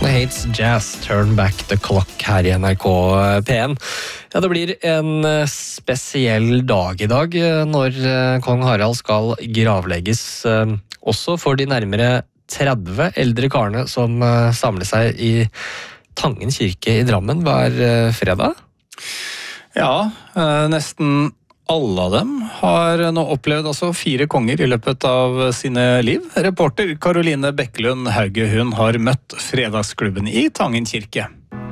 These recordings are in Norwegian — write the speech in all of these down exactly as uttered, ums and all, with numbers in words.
The Hates Jazz, Turn Back the Clock her i N R K P en. Ja, det blir en spesiell dag i dag når kong Harald skal gravlegges, også for de nærmere tretti eldre karene som samler seg i Tangen kirke i Drammen hver fredag. Ja, nesten alle av dem har nå opplevd altså fire konger i løpet av sine liv. Reporter Karoline Bekkelund Hauge, hun har møtt fredagsklubben i Tangen kirke.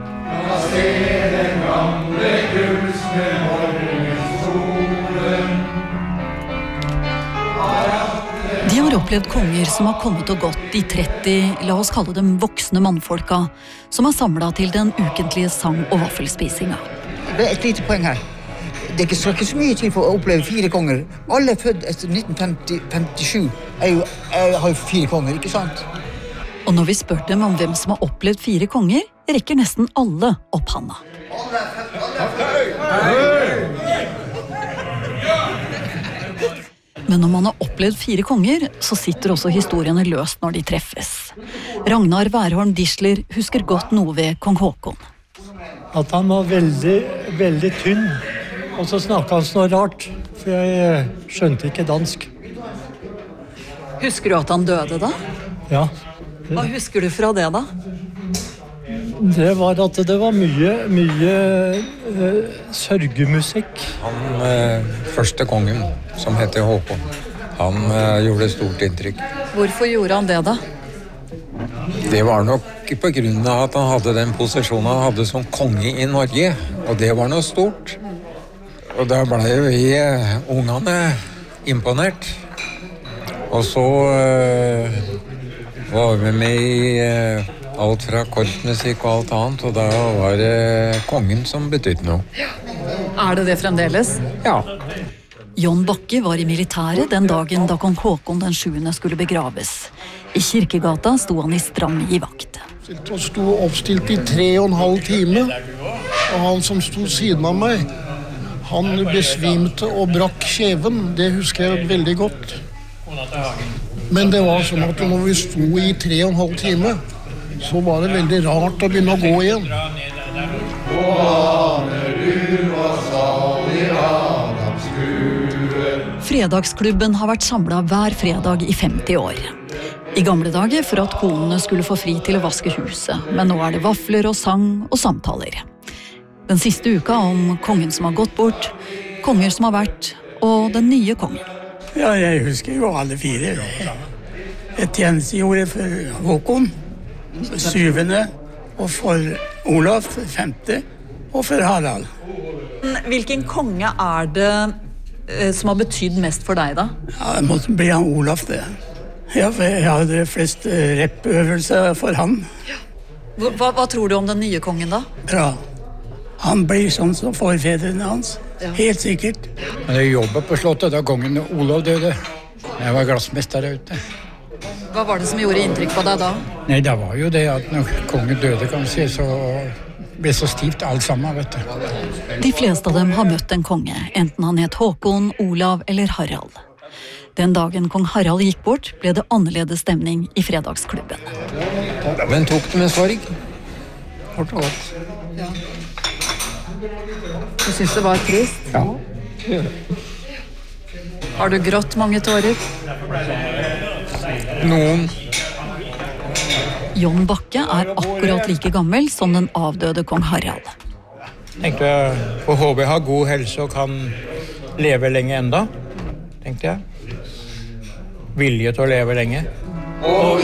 De har opplevd konger som har kommet og gått i tretti, la oss kalle dem voksne mannfolka, som er samlet til den ukentlige sang- og vaffelspisinga. Det er et lite poeng her. Det er ikke så, ikke så mye tid for å oppleve fire konger. Alle er født etter nitten femtisju er jo, er, har jo fire konger, ikke sant? Og når vi spør dem om hvem som har opplevd fire konger, rekker nesten alle opp handa. Men når man har opplevd fire konger, så sitter også historiene løst når de treffes. Ragnar Værholm Disler husker godt noe ved kong Håkon. At han var veldig, veldig tynn. Og så snakket han så rart, for jeg skjønte ikke dansk. Husker du at han døde da? Ja. Hva husker du fra det da? Det var at det var mye, mye uh, sørgemusikk. Han uh, første kongen, som heter Håkon, han uh, gjorde stort inntrykk. Hvorfor gjorde han det da? Det var nok på grunn av at han hadde den posisjonen han hadde som konge i Norge, og det var noe stort. Og da ble jo vi uh, ungene imponert. Og så uh, var vi med i uh, alt fra korpsmusikk og alt annet, og da var det uh, kongen som betydde noe. Er det det fremdeles? Ja. John Bakke var i militæret den dagen da kong Håkon den sjuende skulle begraves. I Kirkegata sto han i stram i vakt. Og sto oppstilt i tre og en halv time, og han som sto siden av meg, han besvimte og brakk kjeven, det husker jeg veldig godt. Men det var sånn at når vi sto i tre og en halv time, så var det veldig rart å begynne å gå igjen. Fredagsklubben har vært samlet hver fredag i femti år. I gamle dager for at konene skulle få fri til å vaske huset, men nå er det vafler og sang og samtaler. Den siste uka om kongen som har gått bort, konger som har vært, og den nye kongen. Ja, jeg husker jo alle fire. Et tjenestegjorde for Håkon, syvende, og for Olav, femte, og for Harald. Hvilken konge er det som har betydd mest for deg da? Ja, det måtte bli han Olav det. Ja, for jeg hadde flest reppøvelser for han. Hva, hva tror du om den nye kongen da? Bra. Han blir sånn som forfedrene hans. Ja. Helt sikkert. Men jeg jobbet på slottet da kongen Olav døde. Jeg var glassmester der ute. Hva var det som gjorde inntrykk på deg da? Nei, det var jo det at når kongen døde, kan man si, så ble så stivt alt sammen, vet du. De fleste av dem har møtt en konge, enten han het Håkon, Olav eller Harald. Den dagen kong Harald gikk bort, ble det annerledes stemning i fredagsklubben. Men tok det med sorg? Kort og godt. Ja. Du synes det var trist? Ja. Har du grått mange tårer? Noen. John Bakke er akkurat like gammel som den avdøde kong Harald. Tenkte jeg, for håper jeg har god helse og kan leve lenge enda, tenkte jeg. Vilje til å leve lenge.